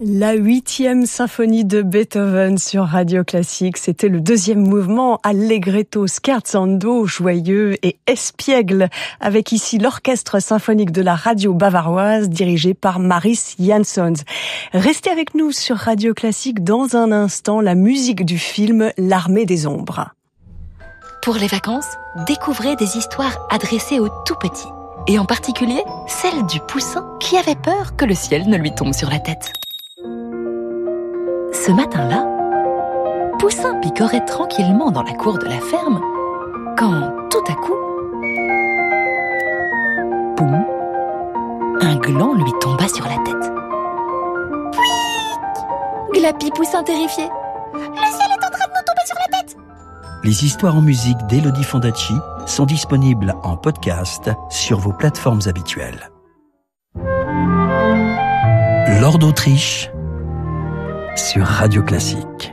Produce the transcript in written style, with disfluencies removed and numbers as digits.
La 8e symphonie de Beethoven sur Radio Classique. C'était le deuxième mouvement, allegretto scherzando, joyeux et espiègle, avec ici l'orchestre symphonique de la radio bavaroise dirigé par Maris Jansons. Restez avec nous sur Radio Classique dans un instant, la musique du film L'Armée des Ombres. Pour les vacances, découvrez des histoires adressées aux tout-petits. Et en particulier, celle du poussin qui avait peur que le ciel ne lui tombe sur la tête. Ce matin-là, Poussin picorait tranquillement dans la cour de la ferme, quand tout à coup, boum, un gland lui tomba sur la tête. Pouic! Glapit Poussin terrifié. Le ciel est en train de nous tomber sur la tête! Les histoires en musique d'Elodie Fondacci sont disponibles en podcast sur vos plateformes habituelles. Lord d'Autriche sur Radio Classique.